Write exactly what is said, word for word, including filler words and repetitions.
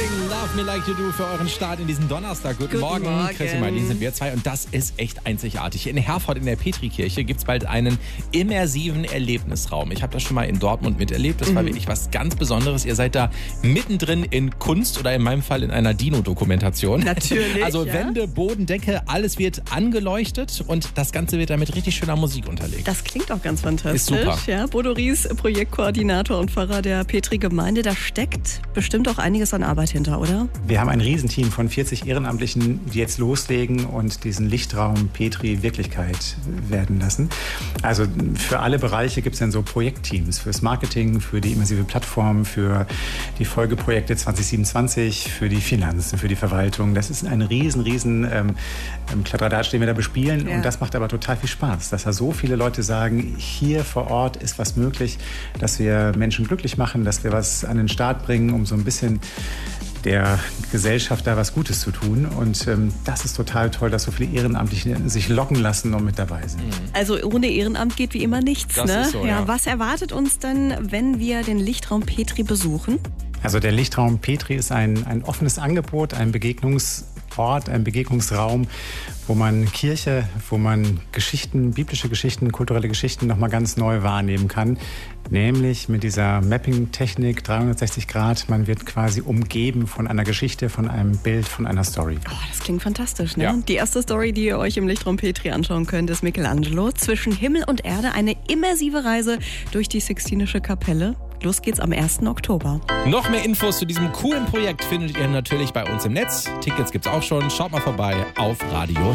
Love Me Like You Do für euren Start in diesen Donnerstag. Guten, Guten Morgen. Morgen. Chrissy Marlin sind wir zwei und das ist echt einzigartig. In Herford in der Petrikirche gibt es bald einen immersiven Erlebnisraum. Ich habe das schon mal in Dortmund miterlebt. Das war Mhm. wirklich was ganz Besonderes. Ihr seid da mittendrin in Kunst oder in meinem Fall in einer Dino-Dokumentation. Natürlich, Also ja. Wände, Boden, Decke, alles wird angeleuchtet und das Ganze wird dann mit richtig schöner Musik unterlegt. Das klingt auch ganz fantastisch. Ist super. Ja, Bodo Ries, Projektkoordinator und Pfarrer der Petri-Gemeinde. Da steckt bestimmt auch einiges an Arbeit hinter, oder? Wir haben ein Riesenteam von vierzig Ehrenamtlichen, die jetzt loslegen und diesen Lichtraum Petri Wirklichkeit werden lassen. Also für alle Bereiche gibt es dann so Projektteams. Fürs Marketing, für die immersive Plattform, für die Folgeprojekte zwanzig siebenundzwanzig, für die Finanzen, für die Verwaltung. Das ist ein riesen, riesen ähm, Kladderadatsch, den wir da bespielen. Ja. Und das macht aber total viel Spaß, dass da so viele Leute sagen, hier vor Ort ist was möglich, dass wir Menschen glücklich machen, dass wir was an den Start bringen, um so ein bisschen der Gesellschaft da was Gutes zu tun. Und ähm, das ist total toll, dass so viele Ehrenamtliche sich locken lassen und mit dabei sind. Also ohne Ehrenamt geht wie immer nichts, Das ne? ist so, ja. Was erwartet uns denn, wenn wir den Lichtraum Petri besuchen? Also der Lichtraum Petri ist ein, ein offenes Angebot, ein Begegnungsort, ein Begegnungsraum, wo man Kirche, wo man Geschichten, biblische Geschichten, kulturelle Geschichten nochmal ganz neu wahrnehmen kann. Nämlich mit dieser Mapping-Technik dreihundertsechzig Grad. Man wird quasi umgeben von einer Geschichte, von einem Bild, von einer Story. Oh, das klingt fantastisch, ne? Ja. Die erste Story, die ihr euch im Lichtraum Petri anschauen könnt, ist Michelangelo. Zwischen Himmel und Erde eine immersive Reise durch die Sixtinische Kapelle. Los geht's am ersten Oktober. Noch mehr Infos zu diesem coolen Projekt findet ihr natürlich bei uns im Netz. Tickets gibt's auch schon. Schaut mal vorbei auf Radio